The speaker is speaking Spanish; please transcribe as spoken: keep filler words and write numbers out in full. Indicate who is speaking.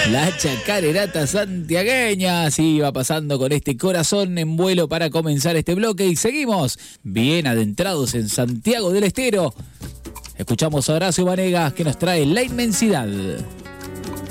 Speaker 1: La chacarerata santiagueña, así va pasando con este corazón en vuelo para comenzar este bloque y seguimos bien adentrados en Santiago del Estero. Escuchamos a Horacio Vanegas que nos trae La Inmensidad.